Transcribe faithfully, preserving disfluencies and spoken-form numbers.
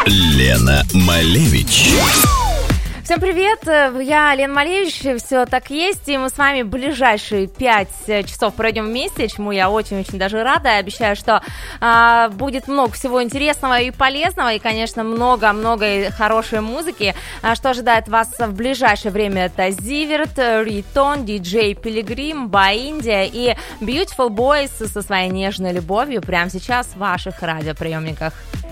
Лена Малевич. Всем привет, я Лена Малевич, все так есть, и мы с вами ближайшие пять часов проведем вместе, чему я очень-очень даже рада, я обещаю, что а, будет много всего интересного и полезного, и, конечно, много-много хорошей музыки. А, что ожидает вас в ближайшее время, это Зиверт, Ритон, диджей Пилигрим, Баиндия и Beautiful Boys со своей нежной любовью прямо сейчас в ваших радиоприемниках.